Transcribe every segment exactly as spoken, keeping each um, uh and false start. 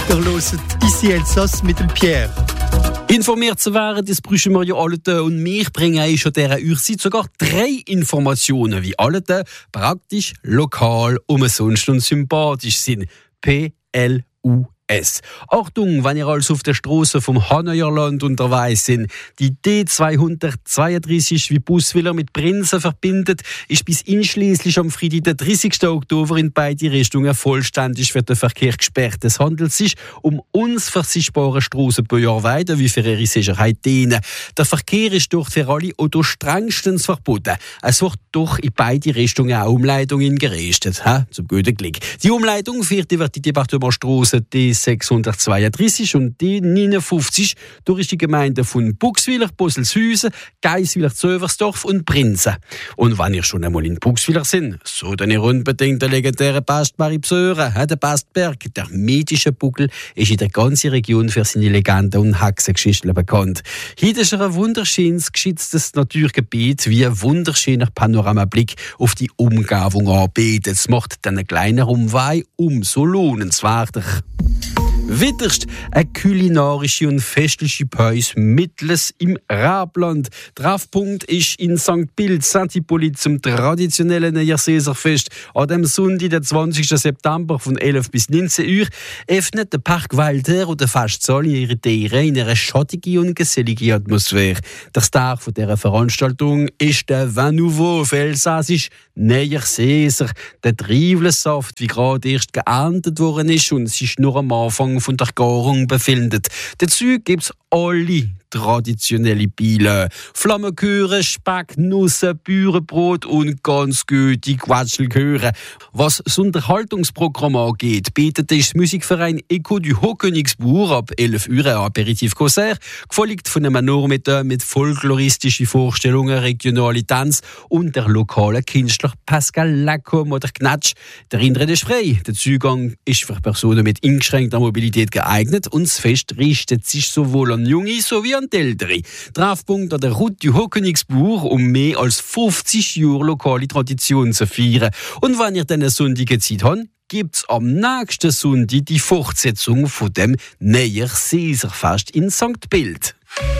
Ihr hört «Ici Elsass» mit dem Pierre. Informiert zu werden, das brauchen wir ja alle da. Und wir bringen euch schon dieser Uhrzeit sogar drei Informationen, wie alle da praktisch, lokal, umsonst und sympathisch sind. P L U S. Achtung, wenn ihr also auf der Straße vom Hanajerland unterwegs sind. Die D zweihundertzweiunddreißig, wie Buswiller mit Prinzen verbindet, ist bis einschließlich am Freitag, den dreißigsten Oktober, in beide Richtungen vollständig für den Verkehr gesperrt. Es handelt sich um unversichtbare Strassenbauer weiter, wie für ihre Sicherheit dienen. Der Verkehr ist dort für alle Autos strengstens verboten. Es wird doch in beide Richtungen eine Umleitung gerichtet. Ha? Zum guten Glück. Die Umleitung führt über die Departementstrasse D sechshundertzweiunddreißig und D neunundfünfzig durch die Gemeinden von Buxwiller, Bosselshausen, Geiswiller, Zöversdorf und Prinzen. Und wenn ihr schon einmal in Buxwiller sind, so dann ihr unbedingt den legendären Pastberg in Psören. Der Pastberg, der mythische Buckel, ist in der ganzen Region für seine Legenden und Hexengeschichten bekannt. Hier ist er ein wunderschönes, geschütztes Naturgebiet, wie ein wunderschöner Panoramablick auf die Umgebung anbietet. Es macht den kleinen Umweih umso lohnenswerter. Witterst eine kulinarische und festliche Päus mittels im Rabland. Treffpunkt ist in Sankt Bild, Saint-Hippolyte zum traditionellen Neujahrsaisonfest. An dem Sonntag, den zwanzigsten September von elf bis neunzehn Uhr, öffnet der Park Walter und der Festsaal ihre Tiere in einer schattigen und geselligen Atmosphäre. Der Star von dieser Veranstaltung ist der Vin Nouveau auf Elsassisch Neujahrsaison. Der Triebelsaft, wie gerade erst geerntet worden ist und sich nur am Anfang von der Garung befindet. Dazu gibt's alle traditionelle Biele. Flammekuchen, Speck, Nüsse, Bürenbrot und ganz gute Quatschelkuchen. Was das Unterhaltungsprogramm angeht, bietet der Musikverein Echo du Haut-Königsbourg ab elf Uhr ein Aperitif-Konzert, gefolgt von einem Nachmittag mit folkloristischen Vorstellungen, regionale Tanz und der lokale Künstler Pascal Lacombe oder Gnatsch. Der Eintritt ist frei. Der Zugang ist für Personen mit eingeschränkter Mobilität geeignet und das Fest richtet sich sowohl an Junge sowie an die Ältere. Treffpunkt an der Route du Haut-Königsbourg, um mehr als fünfzig Jahre lokale Tradition zu feiern. Und wenn ihr diese Sonntage Zeit habt, gibt es am nächsten Sonntag die Fortsetzung von dem Neujahrsaisonfest in Sankt Bild.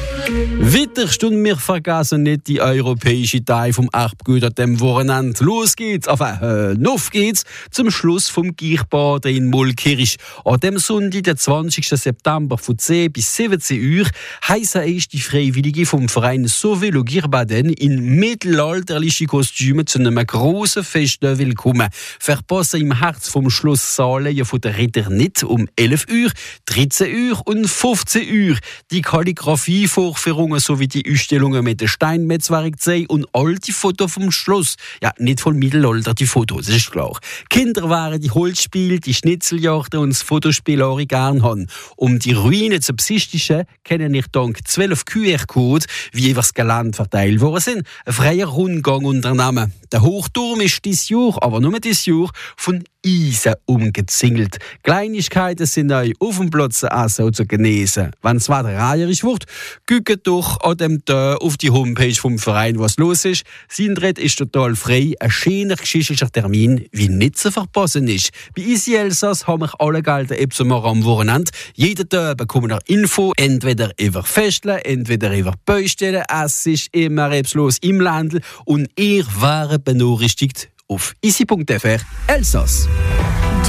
Witterst und wir vergessen nicht die europäische Teil vom Erbgut an dem Wochenende. Los geht's, enfin, äh, noch geht's zum Schluss vom Kirchbaden in Mulkirch. An dem Sonntag, den zwanzigsten September von zehn bis siebzehn Uhr, heissen erst die Freiwillige vom Verein Sauver le Kirchbaden in mittelalterliche Kostüme zu einem grossen Fest willkommen. Verpassen im Herz vom Schloss Saale von der Ritter nicht um elf Uhr, dreizehn Uhr und fünfzehn Uhr. Die Kalligraphie Vorführungen sowie die Ausstellungen mit den Steinmetzwerkzeugen und alte Fotos vom Schloss. Ja, nicht vom Mittelalter, die Fotos, das ist klar. Kinder waren die Holzspiele, die Schnitzeljagden und das Fotospiel auch gern haben. Um die Ruinen zu besichtigen, kennen ich dank zwölf Q R-Codes, wie jeweils Gelände verteilt worden sind, ein freier Rundgang unternehmen. Der Hochturm ist dieses Jahr, aber nur dieses Jahr, von Eisen umgezingelt. Kleinigkeiten sind euch auf dem Platz zu essen und zu genießen. Wenn es weiter reierisch wird, guckt doch an dem Tag auf die Homepage vom Verein, was los ist. Sein Eintritt ist total frei. Ein schöner geschichtlicher Termin, wie nicht zu verpassen ist. Bei «Ici Elsass» haben wir alle gelten Epsomer am Wochenende. Jeden Tag bekommen wir Info, entweder über Festle, entweder über Baustellen. Es ist immer etwas los im Ländl und ihr wäre benachrichtigt auf ici punkt f r Elsass.